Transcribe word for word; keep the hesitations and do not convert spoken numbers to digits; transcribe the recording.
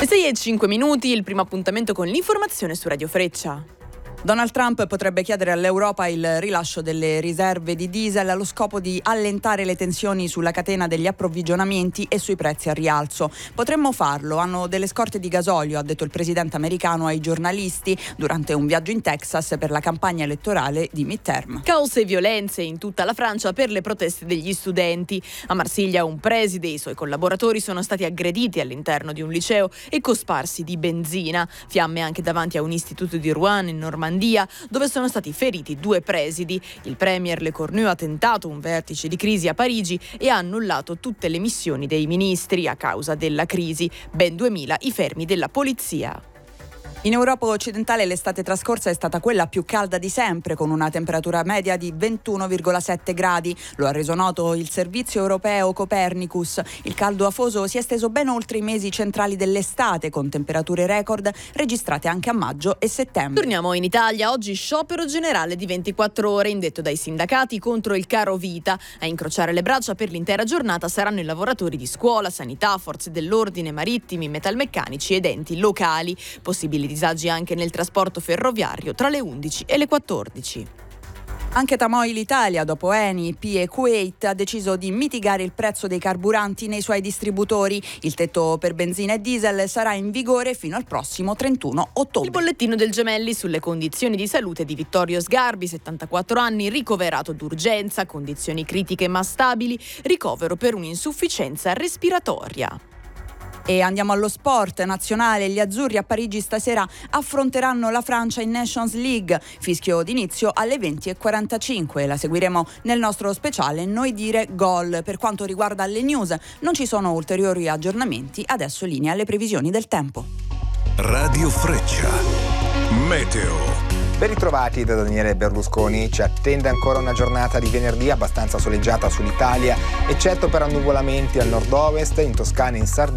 sei e cinque minuti, il primo appuntamento con l'informazione su Radio Freccia. Donald Trump potrebbe chiedere all'Europa il rilascio delle riserve di diesel allo scopo di allentare le tensioni sulla catena degli approvvigionamenti e sui prezzi al rialzo. Potremmo farlo, hanno delle scorte di gasolio, ha detto il presidente americano ai giornalisti durante un viaggio in Texas per la campagna elettorale di midterm. Caos e violenze in tutta la Francia per le proteste degli studenti. A Marsiglia un preside e i suoi collaboratori sono stati aggrediti all'interno di un liceo e cosparsi di benzina. Fiamme anche davanti a un istituto di Rouen in Normandia, dove sono stati feriti due presidi. Il premier Le Cornu ha tentato un vertice di crisi a Parigi e ha annullato tutte le missioni dei ministri a causa della crisi. Ben duemila i fermi della polizia. In Europa occidentale l'estate trascorsa è stata quella più calda di sempre, con una temperatura media di ventuno virgola sette gradi. Lo ha reso noto il servizio europeo Copernicus. Il caldo afoso si è esteso ben oltre i mesi centrali dell'estate, con temperature record registrate anche a maggio e settembre. Torniamo in Italia. Oggi sciopero generale di ventiquattro ore indetto dai sindacati contro il caro vita. A incrociare le braccia per l'intera giornata saranno i lavoratori di scuola, sanità, forze dell'ordine, marittimi, metalmeccanici ed enti locali. Possibili disagi anche nel trasporto ferroviario tra le undici e le quattordici. Anche Tamoil Italia, dopo Eni, P e Kuwait, ha deciso di mitigare il prezzo dei carburanti nei suoi distributori. Il tetto per benzina e diesel sarà in vigore fino al prossimo trentuno ottobre. Il bollettino del Gemelli sulle condizioni di salute di Vittorio Sgarbi, settantaquattro anni, ricoverato d'urgenza, condizioni critiche ma stabili, ricovero per un'insufficienza respiratoria. E andiamo allo sport nazionale. Gli azzurri a Parigi stasera affronteranno la Francia in Nations League. Fischio d'inizio alle venti e quarantacinque. La seguiremo nel nostro speciale Noi dire gol. Per quanto riguarda le news, non ci sono ulteriori aggiornamenti. Adesso linea alle previsioni del tempo. Radio Freccia. Meteo. Ben ritrovati da Daniele Berlusconi. Ci attende ancora una giornata di venerdì abbastanza soleggiata sull'Italia, eccetto per annuvolamenti al nord-ovest, in Toscana e in Sardegna.